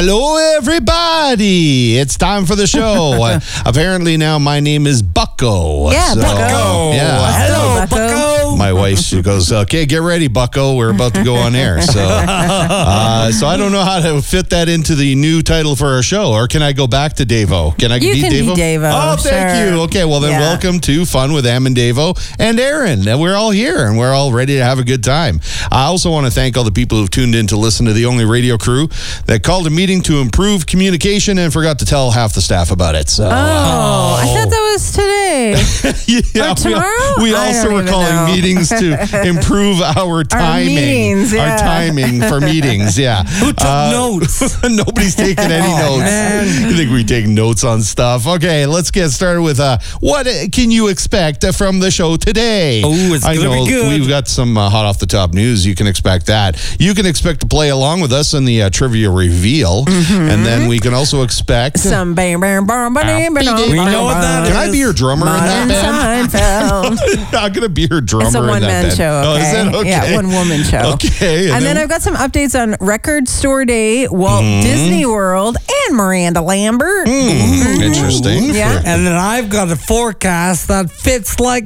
Hello, everybody. It's time for the show. Apparently now my name is Bucko. Yeah, Bucko. Yeah. Hello, Bucko. My wife, she goes, okay, get ready, Bucko. We're about to go on air. So I don't know how to fit that into the new title for our show. Or can I go back to Davo? Can I be Davo? You can be Davo. Oh, thank sure. you. Okay, well then welcome to Fun with Am and Davo and Aaron. And we're all here and we're all ready to have a good time. I also want to thank all the people who've tuned in to listen to the only radio crew that called a meeting to improve communication and forgot to tell half the staff about it. So, I thought that was today. yeah, or tomorrow? We I also don't were even calling know. meetings to improve our timing. meetings, yeah. Our timing for meetings, yeah. Who took notes? Nobody's taking any notes. Man. You think we take notes on stuff? Okay, let's get started with what can you expect from the show today? Oh, it's I gonna know be good. we've got some hot off the top news. You can expect that. You can expect to play along with us in the trivia reveal, and then we can also expect Some bam, bam, bam, bam, bam, We know what that Can I be your drummer in that band? Seinfeld. I'm gonna be your drummer It's a in that one-man band. show, Oh, is okay? it? Okay. Yeah, one-woman show. Okay. And then I've got some updates on Record Store Day, Walt Disney World, and Miranda Lambert. Interesting. Yeah. And then I've got a forecast that fits like